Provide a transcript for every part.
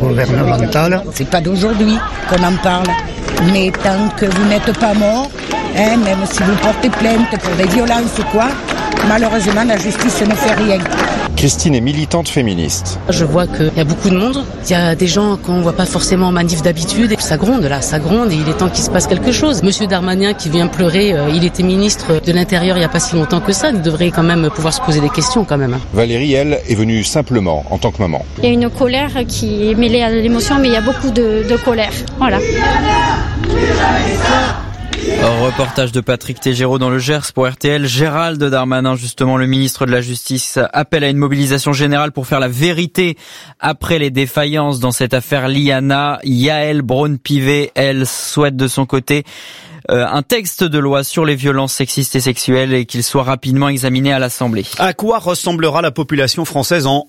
gouvernementale. C'est pas d'aujourd'hui qu'on en parle, mais tant que vous n'êtes pas mort, même si vous portez plainte pour des violences ou quoi, malheureusement la justice ne fait rien. Christine est militante féministe. Je vois qu'il y a beaucoup de monde, il y a des gens qu'on ne voit pas forcément en manif d'habitude, et ça gronde et il est temps qu'il se passe quelque chose. Monsieur Darmanin qui vient pleurer, il était ministre de l'Intérieur il n'y a pas si longtemps que ça, il devrait quand même pouvoir se poser des questions quand même. Valérie, elle, est venue simplement en tant que maman. Il y a une colère qui est mêlée à l'émotion, mais il y a beaucoup de colère. Voilà. Reportage de Patrick Tégéraud dans le Gers pour RTL. Gérald Darmanin, justement, le ministre de la Justice, appelle à une mobilisation générale pour faire la vérité après les défaillances dans cette affaire Liana. Yael Braun-Pivet, elle, souhaite de son côté un texte de loi sur les violences sexistes et sexuelles et qu'il soit rapidement examiné à l'Assemblée. À quoi ressemblera la population française en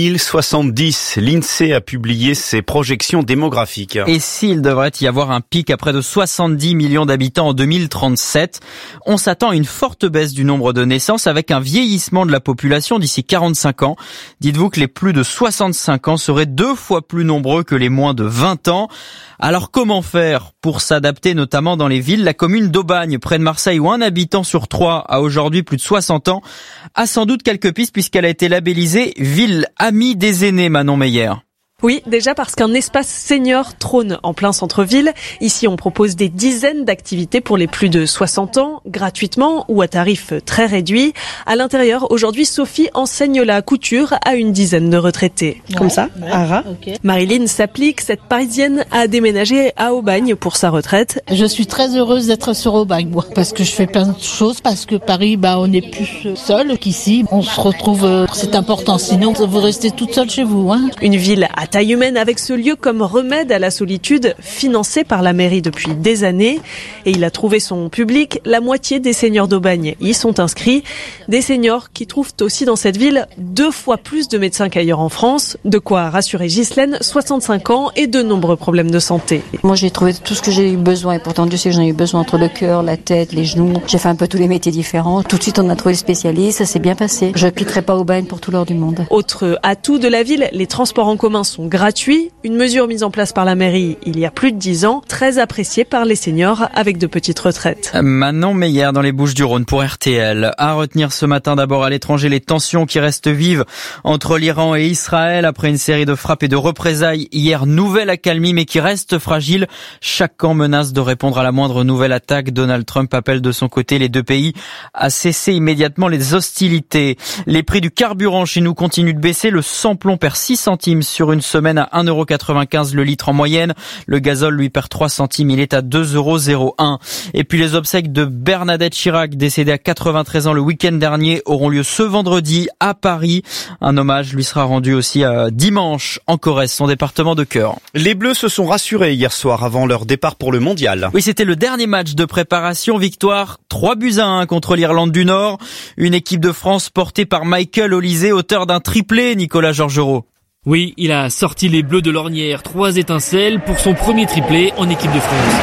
2070 ? L'INSEE a publié ses projections démographiques. Et s'il devrait y avoir un pic à près de 70 millions d'habitants en 2037, on s'attend à une forte baisse du nombre de naissances avec un vieillissement de la population d'ici 45 ans. Dites-vous que les plus de 65 ans seraient 2 fois plus nombreux que les moins de 20 ans. Alors comment faire pour s'adapter notamment dans les villes ? La commune d'Aubagne, près de Marseille, où un habitant sur 3 a aujourd'hui plus de 60 ans, a sans doute quelques pistes puisqu'elle a été labellisée ville amie des aînés, Manon Meyer. Oui, déjà parce qu'un espace senior trône en plein centre-ville. Ici, on propose des dizaines d'activités pour les plus de 60 ans, gratuitement ou à tarif très réduit. À l'intérieur, aujourd'hui, Sophie enseigne la couture à une dizaine de retraités. Comme ça, Ara. Okay. Marilyn s'applique, cette Parisienne a déménagé à Aubagne pour sa retraite. Je suis très heureuse d'être sur Aubagne, moi, parce que je fais plein de choses, parce que Paris, on est plus seul qu'ici. On se retrouve, c'est important, sinon vous restez toute seule chez vous. Une ville à taille humaine avec ce lieu comme remède à la solitude financé par la mairie depuis des années. Et il a trouvé son public. La moitié des seniors d'Aubagne y sont inscrits. Des seniors qui trouvent aussi dans cette ville 2 fois plus de médecins qu'ailleurs en France. De quoi rassurer Ghislaine, 65 ans et de nombreux problèmes de santé. Moi j'ai trouvé tout ce que j'ai eu besoin et pourtant Dieu sait que j'en ai eu besoin entre le cœur, la tête, les genoux. J'ai fait un peu tous les métiers différents. Tout de suite on a trouvé le spécialiste, ça s'est bien passé. Je ne quitterai pas Aubagne pour tout l'or du monde. Autre atout de la ville, les transports en commun sont gratuits. Une mesure mise en place par la mairie il y a plus de 10 ans, très appréciée par les seniors avec de petites retraites. Manon Meyer dans les Bouches-du-Rhône pour RTL. À retenir ce matin d'abord à l'étranger les tensions qui restent vives entre l'Iran et Israël après une série de frappes et de représailles. Hier, nouvelle accalmie mais qui reste fragile. Chaque camp menace de répondre à la moindre nouvelle attaque. Donald Trump appelle de son côté les deux pays à cesser immédiatement les hostilités. Les prix du carburant chez nous continuent de baisser. Le samplon perd 6 centimes sur une semaine à 1,95€ le litre en moyenne. Le gazole lui perd 3 centimes, il est à 2,01€. Et puis les obsèques de Bernadette Chirac, décédée à 93 ans le week-end dernier, auront lieu ce vendredi à Paris. Un hommage lui sera rendu aussi dimanche en Corrèze, son département de cœur. Les Bleus se sont rassurés hier soir avant leur départ pour le mondial. Oui, c'était le dernier match de préparation. Victoire 3-1 contre l'Irlande du Nord. Une équipe de France portée par Michael Olysée, auteur d'un triplé, Nicolas Georgerot. Oui, il a sorti les Bleus de l'ornière, 3 étincelles pour son premier triplé en équipe de France.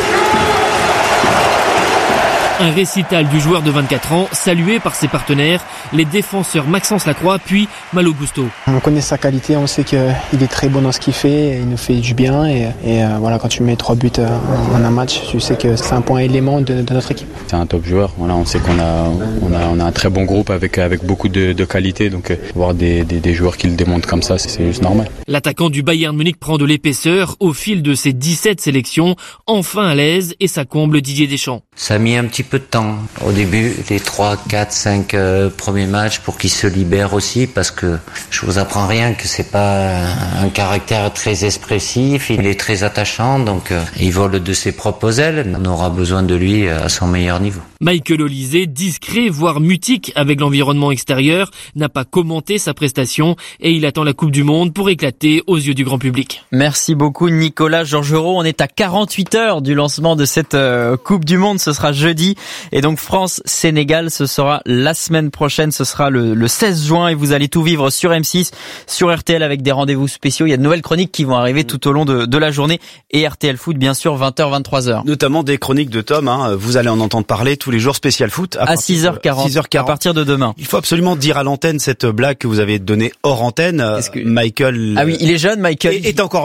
Un récital du joueur de 24 ans, salué par ses partenaires, les défenseurs Maxence Lacroix puis Malo Gusto. On connaît sa qualité, on sait qu'il est très bon dans ce qu'il fait, il nous fait du bien et voilà, quand tu mets 3 buts en un match, tu sais que c'est un point élément de notre équipe. C'est un top joueur, voilà, on sait qu'on a un très bon groupe avec beaucoup de qualité, donc voir des joueurs qui le démontrent comme ça, c'est juste normal. L'attaquant du Bayern Munich prend de l'épaisseur au fil de ses 17 sélections, enfin à l'aise et ça comble Didier Deschamps. Ça a mis un petit peu de temps au début, les 3, 4, 5 premiers matchs pour qu'il se libère aussi, parce que je vous apprends rien que c'est pas un caractère très expressif, il est très attachant, donc il vole de ses propres ailes, on aura besoin de lui à son meilleur niveau. Michael Olysée, discret voire mutique avec l'environnement extérieur, n'a pas commenté sa prestation et il attend la Coupe du Monde pour éclater aux yeux du grand public. Merci beaucoup Nicolas Georgerot, on est à 48 heures du lancement de cette Coupe du Monde, ce sera jeudi. Et donc France-Sénégal, ce sera la semaine prochaine, ce sera le 16 juin et vous allez tout vivre sur M6, sur RTL avec des rendez-vous spéciaux. Il y a de nouvelles chroniques qui vont arriver tout au long de la journée et RTL Foot bien sûr 20h, 23h. Notamment des chroniques de Tom, vous allez en entendre parler tous les jours, spécial foot. À 6h40, à partir de demain. Il faut absolument dire à l'antenne cette blague que vous avez donnée hors antenne. Michael... Ah oui, il est jeune Michael. Est encore